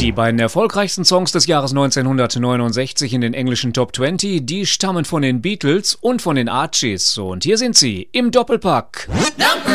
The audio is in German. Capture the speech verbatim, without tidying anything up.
Die beiden erfolgreichsten Songs des Jahres neunzehnhundertneunundsechzig in den englischen Top zwanzig, die stammen von den Beatles und von den Archies. Und hier sind sie im Doppelpack.